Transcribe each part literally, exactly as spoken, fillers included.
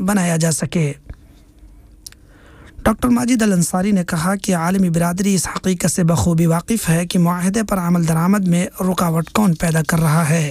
بنایا جا سکے۔ ڈاکٹر ماجد الانصاری نے کہا کہ عالمی برادری اس حقیقت سے بخوبی واقف ہے کہ معاہدے پر عمل درآمد میں رکاوٹ کون پیدا کر رہا ہے۔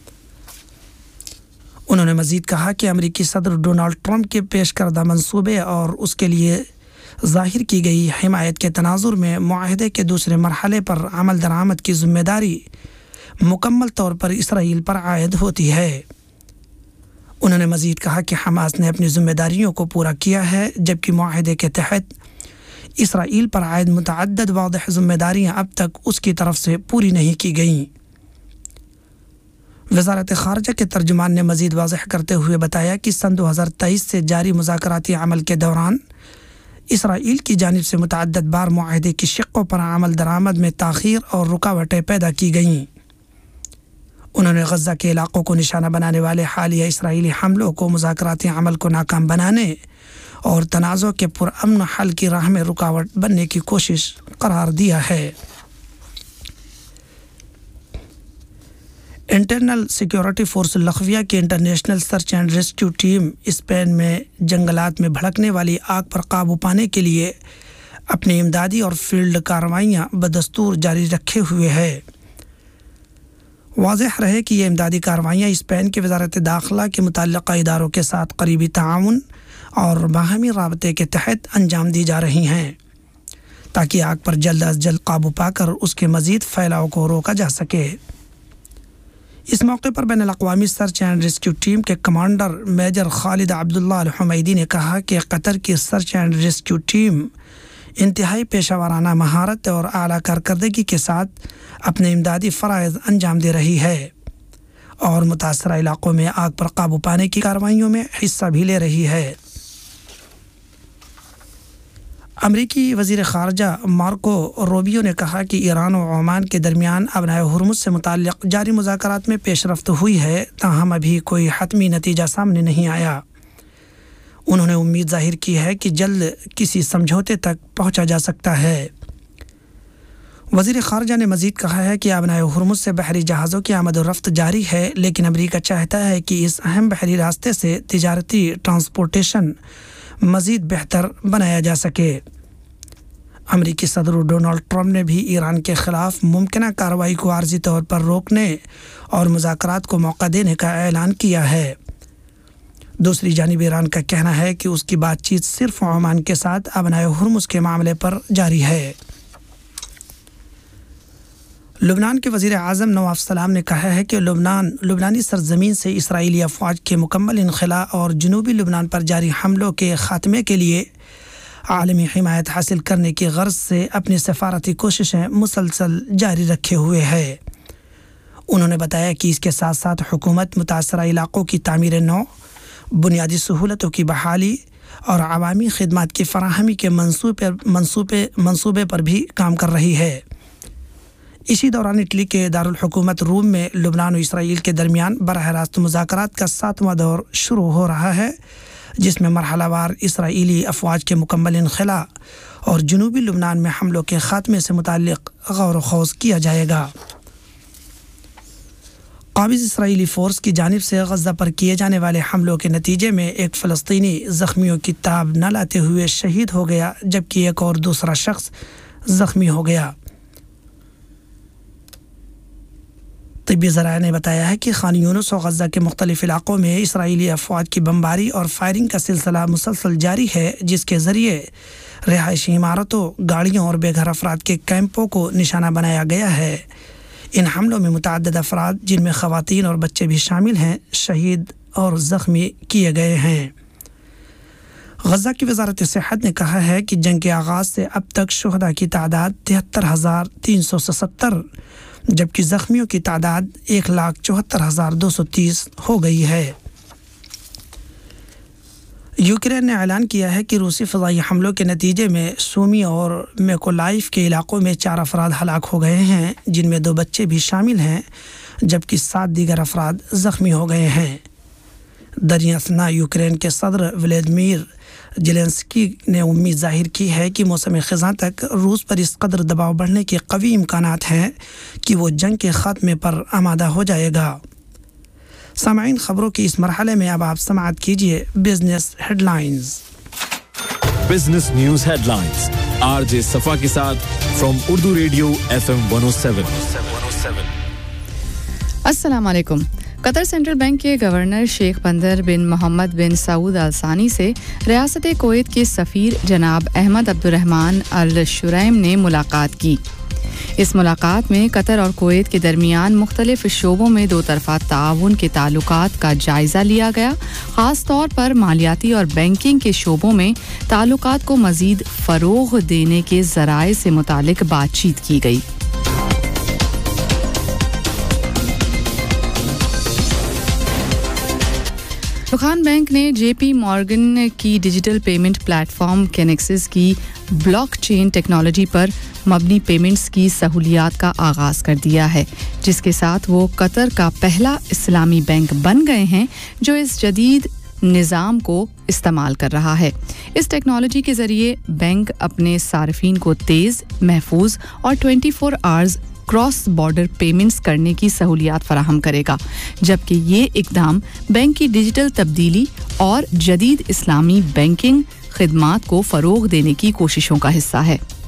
انہوں نے مزید کہا کہ امریکی صدر ڈونلڈ ٹرمپ کے پیش کردہ منصوبے اور اس کے لیے ظاہر کی گئی حمایت کے تناظر میں معاہدے کے دوسرے مرحلے پر عمل درآمد کی ذمہ داری مکمل طور پر اسرائیل پر عائد ہوتی ہے۔ انہوں نے مزید کہا کہ حماس نے اپنی ذمہ داریوں کو پورا کیا ہے، جبکہ معاہدے کے تحت اسرائیل پر عائد متعدد واضح ذمہ داریاں اب تک اس کی طرف سے پوری نہیں کی گئیں۔ وزارت خارجہ کے ترجمان نے مزید واضح کرتے ہوئے بتایا کہ سن دو ہزار تیئیس سے جاری مذاکراتی عمل کے دوران اسرائیل کی جانب سے متعدد بار معاہدے کی شقوں پر عمل درآمد میں تاخیر اور رکاوٹیں پیدا کی گئیں۔ انہوں نے غزہ کے علاقوں کو نشانہ بنانے والے حالیہ اسرائیلی حملوں کو مذاکراتی عمل کو ناکام بنانے اور تنازع کے پرامن حل کی راہ میں رکاوٹ بننے کی کوشش قرار دیا ہے۔ انٹرنل سیکیورٹی فورس لخویہ کی international search and rescue team Spain میں جنگلات میں بھڑکنے والی آگ پر قابو پانے کے لیے اپنی امدادی اور فیلڈ کارروائیاں بدستور جاری رکھے ہوئے ہے۔ واضح رہے کہ یہ امدادی کارروائیاں اسپین کی وزارت داخلہ کے متعلقہ اداروں کے ساتھ قریبی تعاون اور باہمی رابطے کے تحت انجام دی جا رہی ہیں تاکہ آگ پر جلد از جلد قابو پا کر اس کے مزید پھیلاؤ کو روکا جا سکے۔ اس موقع پر بین الاقوامی سرچ اینڈ ریسکیو ٹیم کے کمانڈر میجر خالد عبداللہ الحمیدی نے کہا کہ قطر کی سرچ اینڈ ریسکیو ٹیم انتہائی پیشہ ورانہ مہارت اور اعلیٰ کارکردگی کے ساتھ اپنے امدادی فرائض انجام دے رہی ہے اور متاثرہ علاقوں میں آگ پر قابو پانے کی کارروائیوں میں حصہ بھی لے رہی ہے۔ امریکی وزیر خارجہ مارکو روبیو نے کہا کہ ایران و عمان کے درمیان ابنائے ہرمز سے متعلق جاری مذاکرات میں پیش رفت ہوئی ہے، تاہم ابھی کوئی حتمی نتیجہ سامنے نہیں آیا۔ انہوں نے امید ظاہر کی ہے کہ جلد کسی سمجھوتے تک پہنچا جا سکتا ہے۔ وزیر خارجہ نے مزید کہا ہے کہ ابنائے ہرمز سے بحری جہازوں کی آمد و رفت جاری ہے، لیکن امریکہ چاہتا ہے کہ اس اہم بحری راستے سے تجارتی ٹرانسپورٹیشن مزید بہتر بنایا جا سکے۔ امریکی صدر ڈونلڈ ٹرمپ نے بھی ایران کے خلاف ممکنہ کارروائی کو عارضی طور پر روکنے اور مذاکرات کو موقع دینے کا اعلان کیا ہے۔ دوسری جانب ایران کا کہنا ہے کہ اس کی بات چیت صرف عمان کے ساتھ ابنائے ہرمز کے معاملے پر جاری ہے۔ لبنان کے وزیر اعظم نواف سلام نے کہا ہے کہ لبنان لبنانی سرزمین سے اسرائیلی افواج کے مکمل انخلاء اور جنوبی لبنان پر جاری حملوں کے خاتمے کے لیے عالمی حمایت حاصل کرنے کی غرض سے اپنی سفارتی کوششیں مسلسل جاری رکھے ہوئے ہے۔ انہوں نے بتایا کہ اس کے ساتھ ساتھ حکومت متاثرہ علاقوں کی تعمیر نو، بنیادی سہولتوں کی بحالی اور عوامی خدمات کی فراہمی کے منصوبے منصوبے منصوبے پر بھی کام کر رہی ہے۔ اسی دوران اٹلی کے دارالحکومت روم میں لبنان و اسرائیل کے درمیان براہ راست مذاکرات کا ساتواں دور شروع ہو رہا ہے، جس میں مرحلہ وار اسرائیلی افواج کے مکمل انخلاء اور جنوبی لبنان میں حملوں کے خاتمے سے متعلق غور و خوض کیا جائے گا۔ قابض اسرائیلی فورس کی جانب سے غزہ پر کیے جانے والے حملوں کے نتیجے میں ایک فلسطینی زخمیوں کی تاب نہ لاتے ہوئے شہید ہو گیا، جبکہ ایک اور دوسرا شخص زخمی ہو گیا۔ طبی ذرائع نے بتایا ہے کہ خان یونس و غزہ کے مختلف علاقوں میں اسرائیلی افواج کی بمباری اور فائرنگ کا سلسلہ مسلسل جاری ہے، جس کے ذریعے رہائشی عمارتوں، گاڑیوں اور بے گھر افراد کے کیمپوں کو نشانہ بنایا گیا ہے۔ ان حملوں میں متعدد افراد، جن میں خواتین اور بچے بھی شامل ہیں، شہید اور زخمی کیے گئے ہیں۔ غزہ کی وزارت صحت نے کہا ہے کہ جنگ کے آغاز سے اب تک شہداء کی تعداد تہتر ہزار تین سو ستر جبکہ زخمیوں کی تعداد ایک لاکھ چوہتر ہزار دو سو تیس ہو گئی ہے۔ یوکرین نے اعلان کیا ہے کہ روسی فضائی حملوں کے نتیجے میں سومی اور میکولائف کے علاقوں میں چار افراد ہلاک ہو گئے ہیں، جن میں دو بچے بھی شامل ہیں، جبکہ سات دیگر افراد زخمی ہو گئے ہیں۔ دریں اثنا یوکرین کے صدر ولادیمیر زیلنسکی نے امید ظاہر کی ہے کہ موسم خزاں تک روس پر اس قدر دباؤ بڑھنے کے قوی امکانات ہیں کہ وہ جنگ کے خاتمے پر آمادہ ہو جائے گا۔ سامعین، خبروں کی اس مرحلے میں اب آپ سماعت کیجیے business head lines. Business news head lines R J صفا کے ساتھ from Urdu radio F M one O seven. السلام علیکم۔ قطر سینٹرل بینک کے گورنر شیخ بندر بن محمد بن سعود آل ثانی سے ریاست کویت کے سفیر جناب احمد عبدالرحمن الشریم نے ملاقات کی۔ اس ملاقات میں قطر اور کویت کے درمیان مختلف شعبوں میں دو طرفہ تعاون کے تعلقات کا جائزہ لیا گیا، خاص طور پر مالیاتی اور بینکنگ کے شعبوں میں تعلقات کو مزید فروغ دینے کے ذرائع سے متعلق بات چیت کی گئی۔ رخان بینک نے جے پی مارگن کی ڈیجیٹل پیمنٹ پلیٹ فارم کینیکسس کی بلاک چین ٹیکنالوجی پر مبنی پیمنٹس کی سہولیات کا آغاز کر دیا ہے، جس کے ساتھ وہ قطر کا پہلا اسلامی بینک بن گئے ہیں جو اس جدید نظام کو استعمال کر رہا ہے۔ اس ٹیکنالوجی کے ذریعے بینک اپنے صارفین کو تیز، محفوظ اور چوبیس آورز کراس بارڈر پیمنٹس کرنے کی سہولیات فراہم کرے گا، جبکہ یہ اقدام بینک کی ڈیجیٹل تبدیلی اور جدید اسلامی بینکنگ خدمات کو فروغ دینے کی کوششوں کا حصہ ہے۔